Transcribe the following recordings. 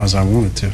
as I wanted to.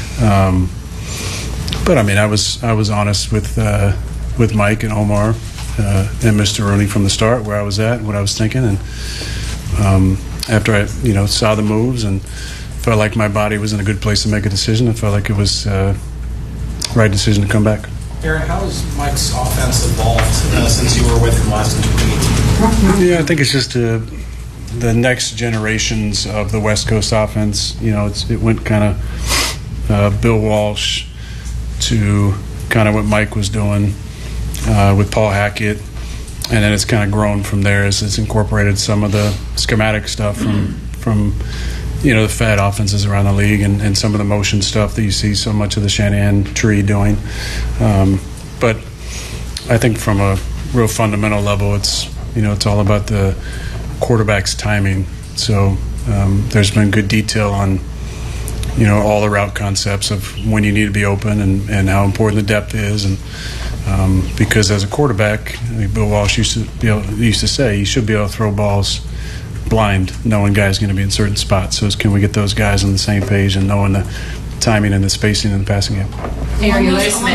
But I mean, I was honest with Mike and Omar and Mr. Rooney from the start, where I was at, what I was thinking, and after I saw the moves and felt like my body was in a good place to make a decision, I felt like it was right decision to come back. Aaron, how has Mike's offense evolved since you were with him last in 2018? Yeah, I think it's just the next generations of the West Coast offense. It went kind of Bill Walsh to kind of what Mike was doing with Paul Hackett, and then it's kind of grown from there as it's incorporated some of the schematic stuff from the Fed offenses around the league and some of the motion stuff that you see so much of the Shanahan tree doing. But I think from a real fundamental level, it's all about the quarterback's timing. So there's been good detail on all the route concepts of when you need to be open and how important the depth is, and because as a quarterback, Bill Walsh used to say you should be able to throw balls blind, knowing guys going to be in certain spots. So can we get those guys on the same page and knowing the timing and the spacing in the passing game? Aaron, do you feel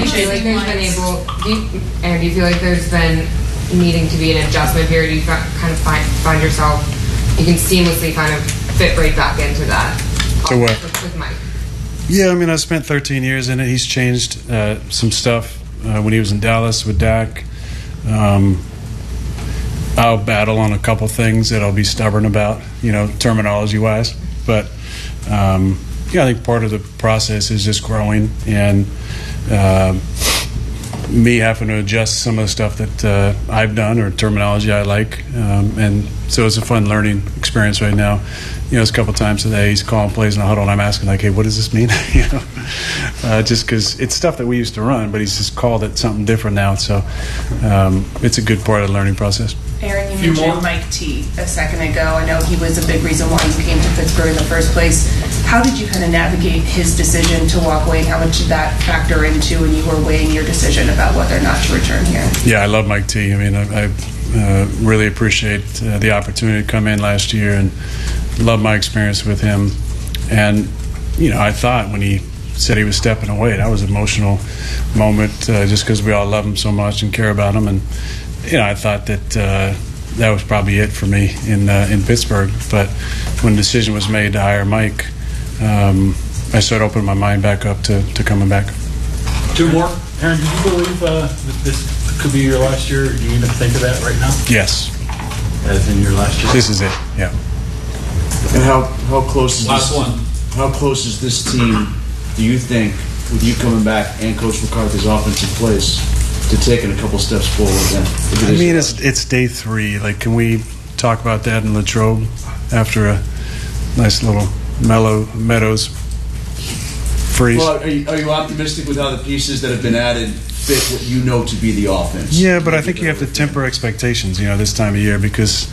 like there's been needing to be an adjustment period? You kind of find yourself, you can seamlessly kind of fit right back into that. To what? With Mike. Yeah, I mean, I spent 13 years in it. He's changed some stuff when he was in Dallas with Dak. I'll battle on a couple things that I'll be stubborn about, terminology-wise. But, I think part of the process is just growing and me having to adjust some of the stuff that I've done or terminology I like. And so it's a fun learning experience right now. It's a couple times today he's calling plays in the huddle and I'm asking, like, hey, what does this mean? Just because it's stuff that we used to run, but he's just called it something different now. So it's a good part of the learning process. Aaron, you mentioned Mike T a second ago. I know he was a big reason why you came to Pittsburgh in the first place. How did you kind of navigate his decision to walk away, and how much did that factor into when you were weighing your decision about whether or not to return here? Yeah, I love Mike T. I mean, I really appreciate the opportunity to come in last year and love my experience with him. And, I thought when he said he was stepping away, that was an emotional moment just because we all love him so much and care about him. And, I thought that that was probably it for me in Pittsburgh. But when the decision was made to hire Mike, I started opening my mind back up to coming back. Two more. Aaron, do you believe that this could be your last year? Do you even think of that right now? Yes. As in your last year? This is it, yeah. And how close is last this, one? How close is this team, do you think, with you coming back and Coach McCarthy's offensive plays, to taking a couple steps forward then? I mean, it's day 3. Like, can we talk about that in Latrobe after a nice little Meadows freeze? Well, are you optimistic with how the pieces that have been added fit what you know to be the offense? Yeah, but I think you have to temper expectations, this time of year, because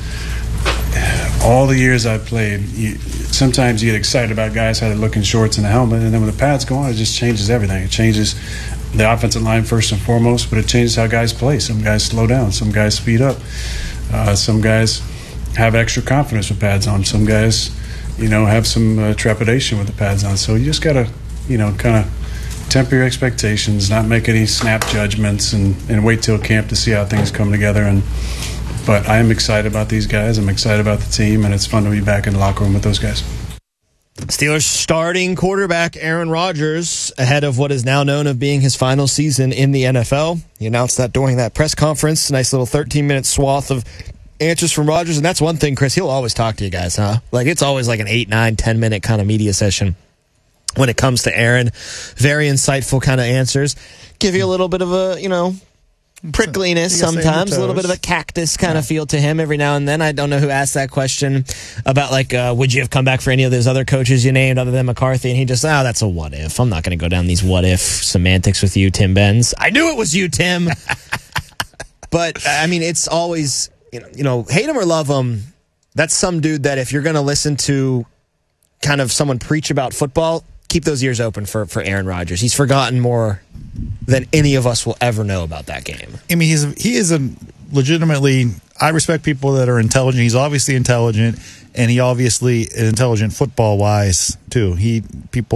all the years I've played, sometimes you get excited about guys how they look in shorts and a helmet, and then when the pads go on, it just changes everything. It changes the offensive line first and foremost, but it changes how guys play. Some guys slow down, some guys speed up, some guys have extra confidence with pads on, some guys, have some trepidation with the pads on. So you just got to, kind of temper your expectations, not make any snap judgments, and wait till camp to see how things come together. But I am excited about these guys. I'm excited about the team, and it's fun to be back in the locker room with those guys. Steelers starting quarterback Aaron Rodgers ahead of what is now known of being his final season in the NFL. He announced that during that press conference. Nice little 13-minute swath of answers from Rodgers. And that's one thing, Chris, he'll always talk to you guys, huh? Like, it's always like an 8, 9, 10-minute kind of media session when it comes to Aaron. Very insightful kind of answers. Give you a little bit of a, prickliness sometimes, a little bit of a cactus kind of feel to him every now and then. I don't know who asked that question about, would you have come back for any of those other coaches you named other than McCarthy? And he just, that's a what if. I'm not going to go down these what if semantics with you, Tim Benz. I knew it was you, Tim. But, I mean, it's always, hate him or love him, that's some dude that if you're going to listen to kind of someone preach about football, keep those ears open for Aaron Rodgers. He's forgotten more than any of us will ever know about that game. I mean, he is a legitimately. I respect people that are intelligent. He's obviously intelligent, and he obviously is intelligent football wise too. People